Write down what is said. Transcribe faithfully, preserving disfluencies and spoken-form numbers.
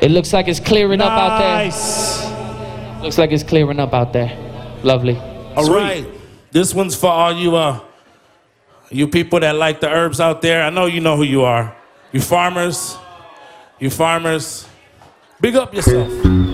It looks like it's clearing nice. up out there. Looks like it's clearing up out there. Lovely. All Sweet. right. This one's for all you uh, you people that like the herbs out there. I know you know who you are. You farmers. You farmers. Big up yourself.